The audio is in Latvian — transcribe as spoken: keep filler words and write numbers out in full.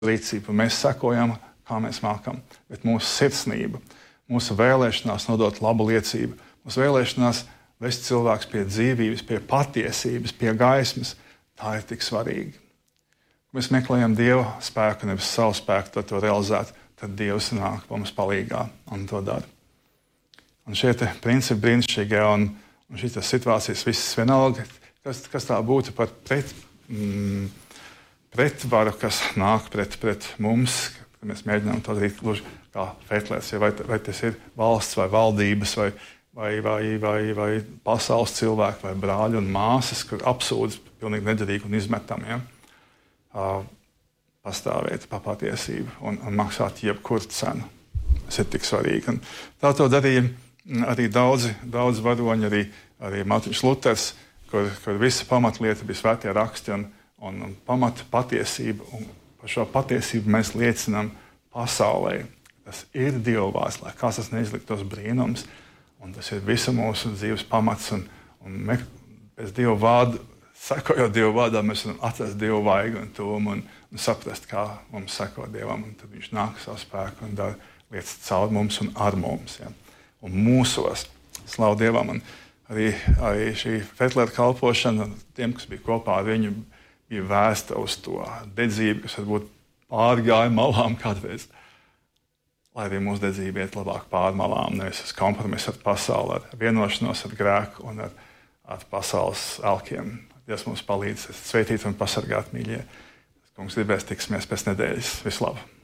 rīcību. Mēs sekojam, kā mēs mākam, bet mūsu sirsnība, mūsu vēlēšanās nodot labu liecību, mūsu vēlēšanās vest cilvēks pie dzīvības, pie patiesības, pie gaismas, tā ir tik svarīga. Mēs meklējam Dieva spēku, nevis savu spēku, tad to realizēt, tad Dievs nāk mums palīgā un to dara. Un šie te principi brīnišķīgie un, un šīs situācijas visas vienalga, kas, kas tā būtu par pret, mm, pretvaru, kas nāk pret, pret mums, kad mēs mēģinām to darīt gluži kā fētlēs, vai, vai tas ir valsts vai valdības vai, vai, vai, vai, vai pasaules cilvēki vai brāļi un māsas, kur apsūdz pilnīgi nederīgi un izmetam, ja? Uh, pastāvēt pa patiesību un, un maksāt jebkuru cenu. Tas ir tik svarīgi. Un tā to darīja arī daudzi, daudzi varoņi, arī, arī Mārtiņš Luters, kur, kur visa pamatlieta bija svētie raksti un, un, un pamata patiesība. Un par šo patiesību mēs liecinām pasaulē. Tas ir Dieva vārds, lai kāds tas neizliktos brīnums. Un tas ir visa mūsu dzīves pamats. Un, un me, pēc Dieva vārda, sekojot Dieva vārdā, mēs varam atrast Dieva vaigu un tuvumu un, un saprast, kā mums seko Dievam. Un tad viņš nāk savu spēku un dara lietas caur mums un ar mums. Ja? Un mūsos, slavu Dievam. Un arī, arī šī fetlēta kalpošana tiem, kas bija kopā ar viņu, bija vērsta uz to dedzību, kas varbūt pārgāja malām kādreiz. Lai arī mūsu dedzība iet labāk pār malām, nevis uz kompromisu ar pasauli, ar vienošanos, ar grēku un ar, ar pasaules elkiem. Dievs mums palīdz sveitīt un pasargāt, mīļie. Kungs gribēs tiksimies pēc nedēļas. Visu labu!